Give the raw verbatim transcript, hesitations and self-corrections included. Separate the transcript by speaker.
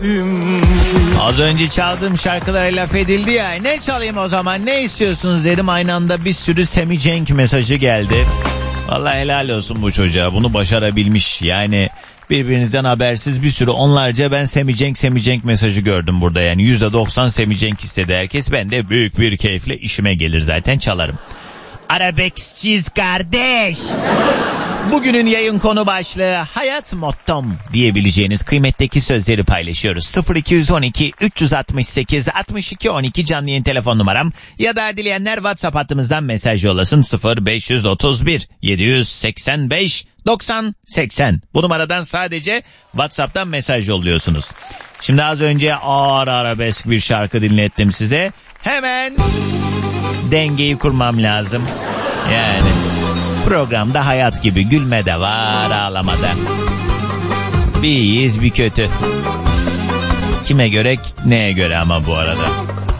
Speaker 1: Az önce çaldığım şarkılara laf edildi ya. Ne çalayım o zaman, ne istiyorsunuz dedim. Aynı anda bir sürü Sammy Cenk mesajı geldi. Vallahi helal olsun bu çocuğa, bunu başarabilmiş. Yani birbirinizden habersiz bir sürü onlarca ben Sammy Cenk Sammy Cenk mesajı gördüm burada. Yani yüzde doksan Sammy Cenk istedi herkes. Ben de büyük bir keyifle işime gelir zaten çalarım. Arabeskçiz kardeş. Bugünün yayın konu başlığı hayat mottom diyebileceğiniz kıymetteki sözleri paylaşıyoruz. sıfır iki on iki üç altı sekiz altmış iki on iki canlı yayın telefon numaram ya da dileyenler WhatsApp hattımızdan mesaj yollasın. sıfır beş otuz bir yedi seksen beş doksan seksen. Bu numaradan sadece WhatsApp'tan mesaj yolluyorsunuz. Şimdi az önce ağır arabesk bir şarkı dinlettim size. Hemen dengeyi kurmam lazım. Yani programda hayat gibi gülme de var, ağlama da. Bir iyiyiz bir kötü. Kime göre neye göre ama bu arada.